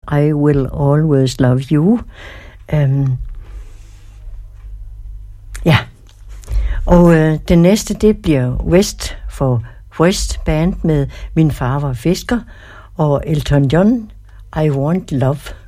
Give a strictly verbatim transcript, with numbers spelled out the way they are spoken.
I Will Always Love You. Um, ja, og øh, det næste, det bliver West for West Band med Min far var fisker, og Elton John, I Want Love.